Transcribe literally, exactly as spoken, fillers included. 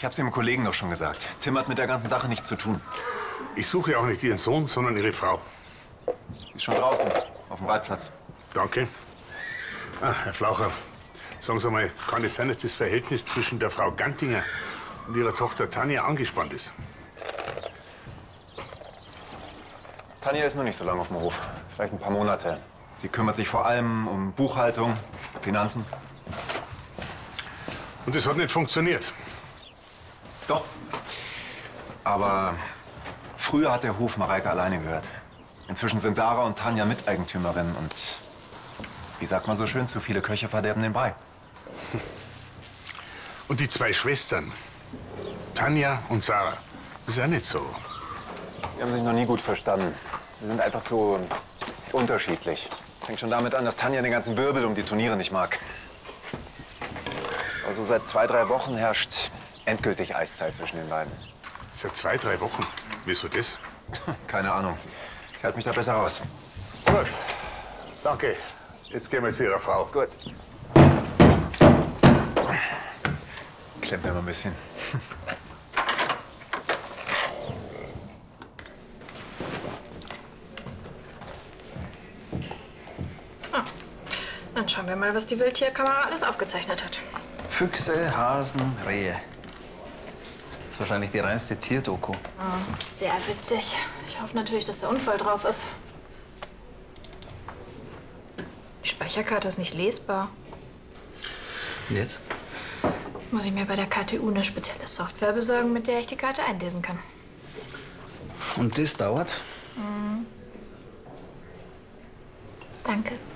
Ich hab's Ihrem Kollegen doch schon gesagt. Tim hat mit der ganzen Sache nichts zu tun. Ich suche auch nicht Ihren Sohn, sondern Ihre Frau. Die ist schon draußen, auf dem Reitplatz. Danke. Ah, Herr Flaucher, sagen Sie mal, kann es sein, dass das Verhältnis zwischen der Frau Gantinger und ihrer Tochter Tanja angespannt ist? Tanja ist noch nicht so lange auf dem Hof. Vielleicht ein paar Monate. Sie kümmert sich vor allem um Buchhaltung, Finanzen. Und das hat nicht funktioniert? Doch. Aber früher hat der Hof Mareike alleine gehört. Inzwischen sind Sarah und Tanja Miteigentümerinnen und, wie sagt man so schön, zu viele Köche verderben den Brei. Und die zwei Schwestern, Tanja und Sarah, das ist auch nicht so. Die haben sich noch nie gut verstanden. Sie sind einfach so unterschiedlich. Fängt schon damit an, dass Tanja den ganzen Wirbel um die Turniere nicht mag. Also seit zwei, drei Wochen herrscht endgültig Eiszeit zwischen den beiden. Seit zwei, drei Wochen? Wieso das? Keine Ahnung. Ich halte mich da besser raus. Gut, danke. Jetzt gehen wir zu Ihrer Frau. Gut. Klemmt mir mal ein bisschen. Ah, dann schauen wir mal, was die Wildtierkamera alles aufgezeichnet hat. Füchse, Hasen, Rehe. Das ist wahrscheinlich die reinste Tierdoku. Oh, sehr witzig. Ich hoffe natürlich, dass der Unfall drauf ist. Die Speicherkarte ist nicht lesbar. Und jetzt? Muss ich mir bei der K T U eine spezielle Software besorgen, mit der ich die Karte einlesen kann. Und das dauert? Mhm. Danke.